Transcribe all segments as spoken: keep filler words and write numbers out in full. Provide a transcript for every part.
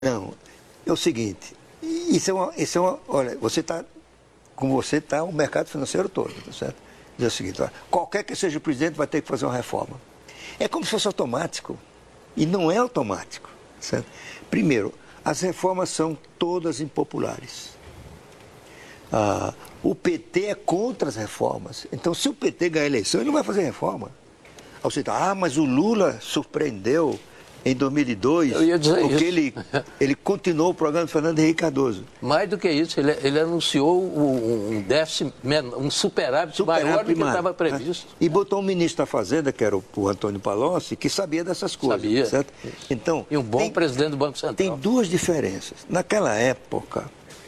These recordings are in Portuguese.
Não, é o seguinte, isso é uma, isso é uma olha, você está, como você está, o mercado financeiro todo, tá certo? Diz o seguinte, olha, qualquer que seja o presidente vai ter que fazer uma reforma. É como se fosse automático, e não é automático, certo? Primeiro, as reformas são todas impopulares. Ah, o P T é contra as reformas, então se o P T ganhar a eleição, ele não vai fazer reforma. Aí você tá, ah, mas o Lula surpreendeu em dois mil e dois, Eu ia dizer porque isso. ele, ele continuou o programa de Fernando Henrique Cardoso. Mais do que isso, ele, ele anunciou um déficit, um superávit, superávit maior do que estava previsto. Né? E botou um ministro da Fazenda, que era o, o Antônio Palocci, que sabia dessas coisas. Sabia. Certo? Então, e um bom tem, presidente do Banco Central. Tem duas diferenças. Naquela época,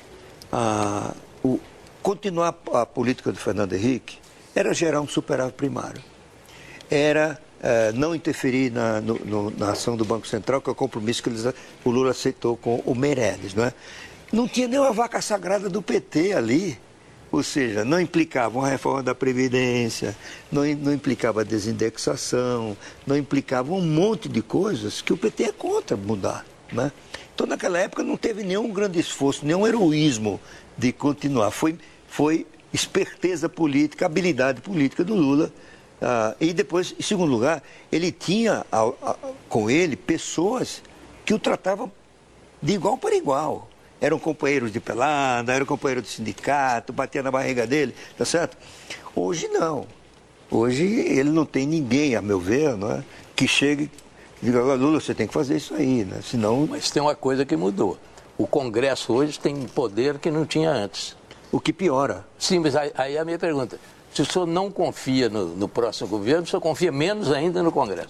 a, o, continuar a política do Fernando Henrique era gerar um superávit primário. Era... É, não interferir na, no, no, na ação do Banco Central, que é o compromisso que eles, o Lula aceitou com o Meirelles, não é? Não tinha nem uma vaca sagrada do P T ali, ou seja, não implicava uma reforma da Previdência, não, não implicava a desindexação, não implicava um monte de coisas que o P T é contra mudar, né? Então, naquela época, não teve nenhum grande esforço, nenhum heroísmo de continuar. Foi, foi esperteza política, habilidade política do Lula. Ah, e depois, em segundo lugar, ele tinha a, a, com ele pessoas que o tratavam de igual para igual. Eram companheiros de pelada, eram companheiros de sindicato, batia na barriga dele, tá certo? Hoje não. Hoje ele não tem ninguém, a meu ver, não é, que chegue e diga, Lula, você tem que fazer isso aí, né? Senão... Mas tem uma coisa que mudou. O Congresso hoje tem poder que não tinha antes. O que piora. Sim, mas aí, aí é a minha pergunta. Se o senhor não confia no, no próximo governo, o senhor confia menos ainda no Congresso.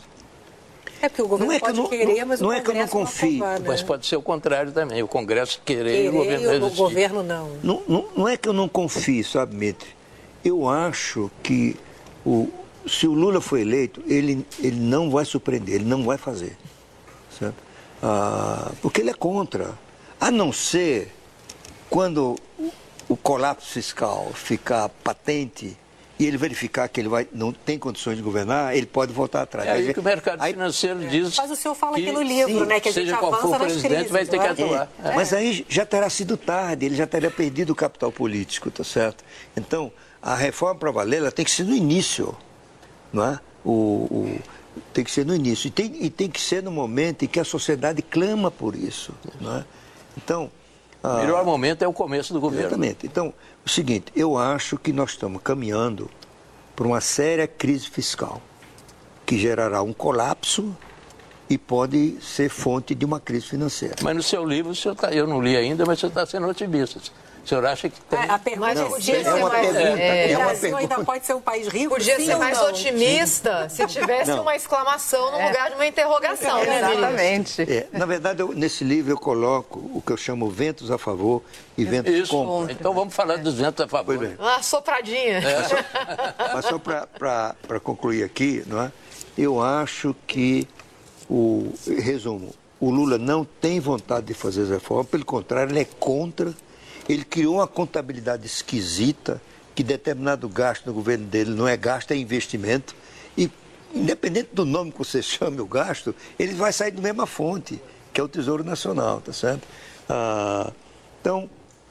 É porque o governo não é pode que eu não, querer, mas não o é que eu não confio. Não aprovar, né? Mas pode ser o contrário também. O Congresso querer, querer e o governo e o resistir. governo não. Não, não. Não é que eu não confio, sabe, Mitre? Eu acho que o, se o Lula for eleito, ele, ele não vai surpreender, ele não vai fazer. Certo? Ah, porque ele é contra. A não ser quando o, o colapso fiscal ficar patente e ele verificar que ele vai, não tem condições de governar, ele pode voltar atrás. É aí que o mercado aí, financeiro diz. Mas o senhor fala que, aqui no livro, sim, né? Que a gente seja qual avança for o nas presidente, crises, vai ter que é? atuar. É, mas aí já terá sido tarde, ele já teria perdido o capital político, tá certo? Então, a reforma para valer, ela tem que ser no início, não é? O, o, tem que ser no início. E tem, e tem que ser no momento em que a sociedade clama por isso, não é? Então... O melhor momento é o começo do governo. Exatamente. Então, o seguinte, eu acho que nós estamos caminhando para uma séria crise fiscal, que gerará um colapso e pode ser fonte de uma crise financeira. Mas no seu livro, o senhor tá, eu não li ainda, mas o senhor está sendo otimista. O senhor acha que tem... É, a pergunta Não, podia é ser uma mais... pergunta, É, é o uma Brasil pergunta. ainda pode ser um país rico, Podia sim ser ou mais não? otimista se tivesse Não. uma exclamação no É. lugar de uma interrogação, É, né, ministro? exatamente. É, na verdade, eu, nesse livro eu coloco o que eu chamo ventos a favor e ventos Isso. contra. Então vamos falar dos ventos a favor. Pois bem. Uma sopradinha. Mas só para concluir aqui, não é? Eu acho que, o resumo, o Lula não tem vontade de fazer as reformas, pelo contrário, ele é contra. Ele criou uma contabilidade esquisita, que determinado gasto no governo dele não é gasto, é investimento. E, independente do nome que você chame o gasto, ele vai sair da mesma fonte, que é o Tesouro Nacional, tá certo? Ah, então,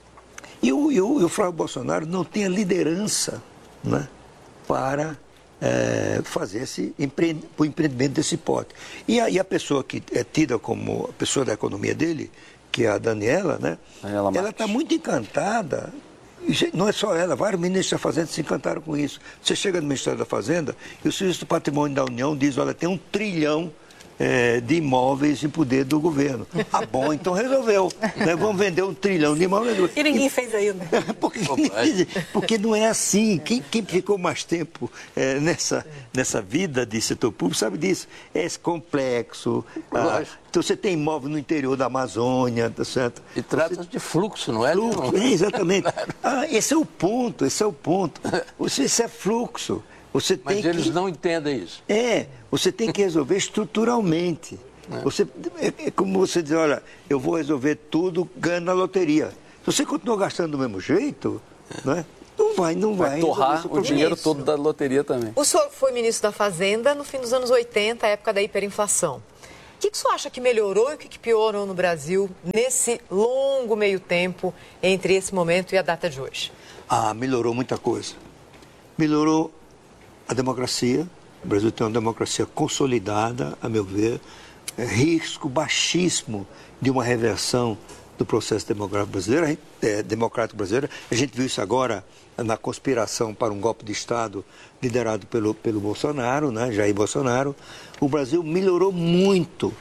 e o, e, o, e o Flávio Bolsonaro não tem a liderança, né, para é, fazer esse empre, o empreendimento desse pote. E a, e a pessoa que é tida como a pessoa da economia dele, que é a Daniela, né? Daniela ela está muito encantada. E não é só ela, vários ministros da Fazenda se encantaram com isso. Você chega no Ministério da Fazenda e o Serviço do Patrimônio da União diz, olha, tem um trilhão é, de imóveis em poder do governo. Ah, bom, então resolveu. Né? Vamos vender um trilhão de imóveis. E ninguém fez ainda. porque, porque não é assim. Quem, quem ficou mais tempo é, nessa, nessa vida de setor público sabe disso. É complexo. Ah, então você tem imóvel no interior da Amazônia, tá certo? E trata você... de fluxo, não é? Fluxo, é, exatamente. Ah, esse é o ponto, esse é o ponto. Você, isso é fluxo. Você Mas tem eles que... não entendem isso. É, você tem que resolver estruturalmente. É. Você, é, é como você diz, olha, eu vou resolver tudo ganhando na loteria. Se você continuar gastando do mesmo jeito, é. Não é? Não vai, não vai. Vai torrar o dinheiro Ministro. todo da loteria também. O senhor foi ministro da Fazenda no fim dos anos oitenta, época da hiperinflação. que, que você acha que melhorou e o que, que piorou no Brasil nesse longo meio tempo entre esse momento e a data de hoje? Ah, melhorou muita coisa. Melhorou a democracia. O Brasil tem uma democracia consolidada, a meu ver. É, risco baixíssimo de uma reversão do processo democrático brasileiro, é, democrático brasileiro. A gente viu isso agora na conspiração para um golpe de Estado liderado pelo, pelo Bolsonaro, né, Jair Bolsonaro. O Brasil melhorou muito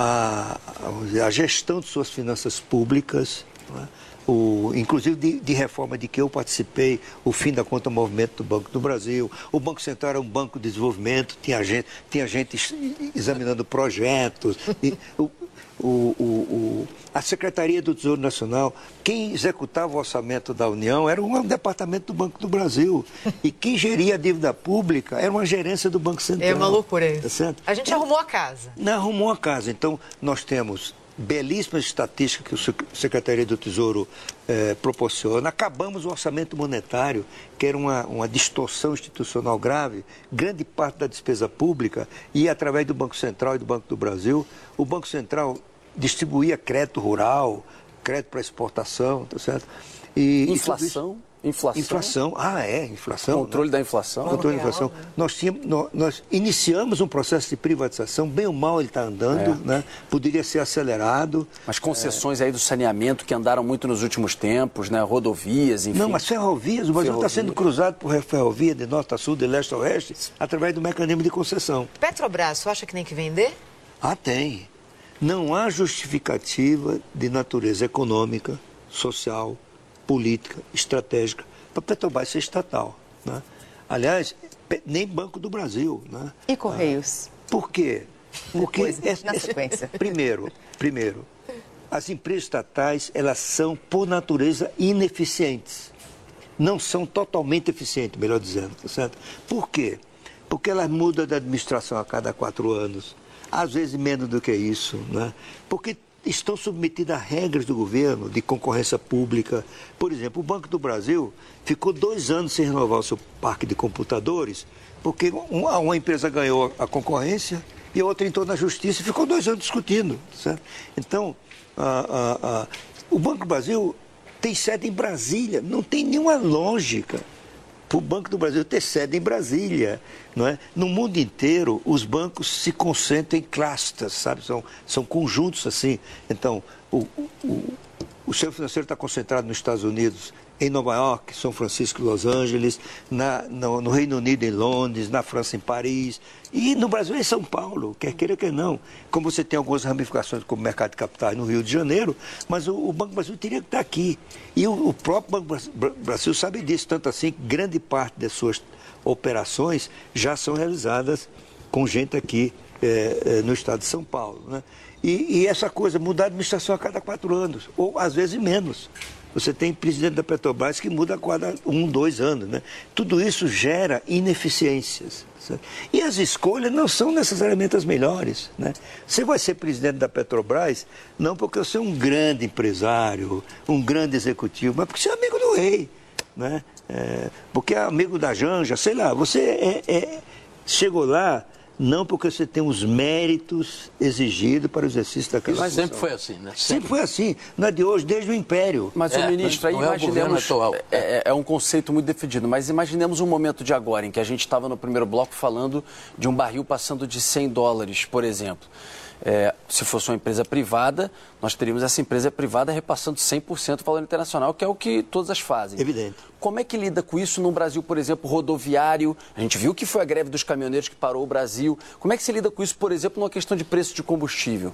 a, a gestão de suas finanças públicas, né, o, inclusive de, de reforma de que eu participei, o fim da conta movimento do Banco do Brasil. O Banco Central era um banco de desenvolvimento, tinha gente, tinha gente examinando projetos. E, o, O, o, o, a Secretaria do Tesouro Nacional, quem executava o orçamento da União era um departamento do Banco do Brasil. E quem geria a dívida pública era uma gerência do Banco Central. É uma loucura isso. Tá certo? A gente é, arrumou a casa. Não arrumou a casa. Então, nós temos belíssimas estatísticas que a Secretaria do Tesouro eh, proporciona. Acabamos o orçamento monetário, que era uma, uma distorção institucional grave. Grande parte da despesa pública ia através do Banco Central e do Banco do Brasil. O Banco Central distribuía crédito rural, crédito para exportação, tá certo? E, inflação? Inflação. Inflação, ah, é, inflação. Controle né? da inflação. Controle da inflação. Né? Nós, tínhamos, nós, nós iniciamos um processo de privatização, bem ou mal ele está andando, é. né? Poderia ser acelerado. Mas concessões é... aí do saneamento que andaram muito nos últimos tempos, né? Rodovias, enfim. Não, mas ferrovias, o Brasil está sendo cruzado por ferrovia de norte a sul, de leste a oeste, através do mecanismo de concessão. Petrobras, você acha que tem que vender? Ah, tem. Não há justificativa de natureza econômica, social, política, estratégica, para a Petrobras ser estatal. Né? Aliás, nem Banco do Brasil. Né? E Correios? Ah, por quê? Porque, Depois, é, na é, sequência. Primeiro, primeiro, as empresas estatais, elas são, por natureza, ineficientes. Não são totalmente eficientes, melhor dizendo. Tá certo? Por quê? Porque elas mudam de administração a cada quatro anos. Às vezes menos do que isso, né? Porque estão submetidas a regras do governo de concorrência pública. Por exemplo, o Banco do Brasil ficou dois anos sem renovar o seu parque de computadores, porque uma, uma empresa ganhou a concorrência e a outra entrou na justiça e ficou dois anos discutindo. Certo? Então, a, a, a, o Banco do Brasil tem sede em Brasília, não tem nenhuma lógica para o Banco do Brasil ter sede em Brasília, não é? No mundo inteiro, os bancos se concentram em clusters, sabe? São, são conjuntos assim. Então, o, o, o sistema financeiro está concentrado nos Estados Unidos, em Nova York, São Francisco e Los Angeles, na, no, no Reino Unido, em Londres, na França, em Paris, e no Brasil, em São Paulo, quer queira, quer não. Como você tem algumas ramificações como o mercado de capitais no Rio de Janeiro, mas o, o Banco do Brasil teria que estar aqui. E o, o próprio Banco do Brasil sabe disso, tanto assim que grande parte das suas operações já são realizadas com gente aqui é, é, no estado de São Paulo. Né? E, e essa coisa, mudar a administração a cada quatro anos, ou às vezes menos. Você tem presidente da Petrobras que muda a cada um, dois anos. Né? Tudo isso gera ineficiências. Certo? E as escolhas não são necessariamente as melhores. Né? Você vai ser presidente da Petrobras não porque você é um grande empresário, um grande executivo, mas porque você é amigo do rei. Né? É, porque é amigo da Janja, sei lá. Você é, é, chegou lá não porque você tem os méritos exigidos para o exercício daquela Mas função. sempre foi assim, né? Sempre, sempre foi assim. Não é de hoje, desde o Império. Mas, é, o ministro, aí não é imaginemos... o atual. É, é um conceito muito defendido, mas imaginemos um momento de agora em que a gente estava no primeiro bloco falando de um barril passando de cem dólares, por exemplo. É, se fosse uma empresa privada, nós teríamos essa empresa privada repassando cem por cento do valor internacional, que é o que todas as fazem. Evidente. Como é que lida com isso no Brasil, por exemplo, rodoviário? A gente viu que foi a greve dos caminhoneiros que parou o Brasil. Como é que se lida com isso, por exemplo, numa questão de preço de combustível?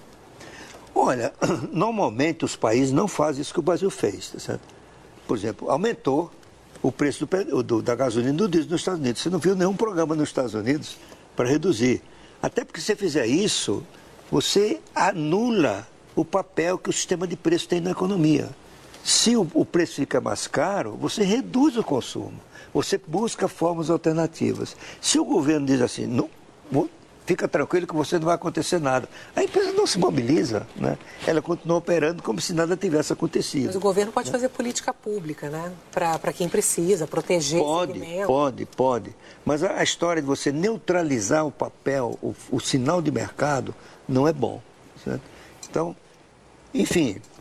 Olha, normalmente os países não fazem isso que o Brasil fez, tá certo? Por exemplo, aumentou o preço do, do, da gasolina e do diesel nos Estados Unidos. Você não viu nenhum programa nos Estados Unidos para reduzir. Até porque se você fizer isso, você anula o papel que o sistema de preço tem na economia. Se o, o preço fica mais caro, você reduz o consumo. Você busca formas alternativas. Se o governo diz assim, não, fica tranquilo que você não vai acontecer nada, a empresa não se mobiliza, né? Ela continua operando como se nada tivesse acontecido. Mas o governo pode fazer política pública, né? Para quem precisa, proteger pode, esse segmento. Pode, pode. Mas a, a história de você neutralizar o papel, o, o sinal de mercado, não é bom. Certo? Então, enfim,